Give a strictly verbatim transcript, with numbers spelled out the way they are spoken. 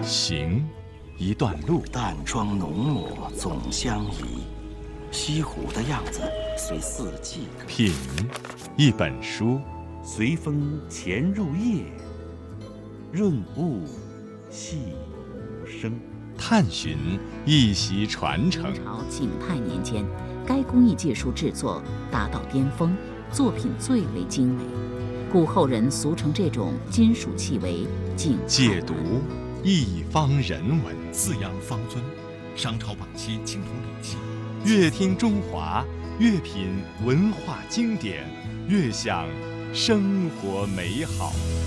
行，一段路。 淡妆浓抹总相宜，西湖的样子随四季。 品，一本书。 随风潜入夜，润物细无声。 探寻，一袭传承。 明朝景泰年间，该工艺技术制作达到巅峰，作品最为精美，故后人俗称这种金属器为景泰。 解读，一方人文。 四羊方尊，商朝晚期青铜礼器。 阅听中华，阅品文化经典，悦享生活美好。